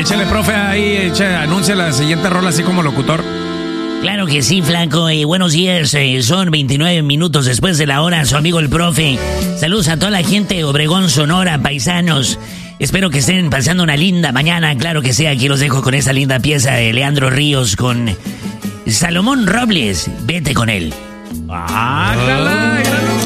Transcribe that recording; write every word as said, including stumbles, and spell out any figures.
échale, profe, ahí, echa, anuncia la siguiente rola así como locutor. Claro que sí, flaco. Eh, buenos días. Eh, son veintinueve minutos después de la hora. Su amigo el profe. Saludos a toda la gente de Obregón, Sonora, paisanos. Espero que estén pasando una linda mañana. Claro que sí, aquí los dejo con esa linda pieza de Leandro Ríos con Salomón Robles. Vete con él. ¡Ah, jala!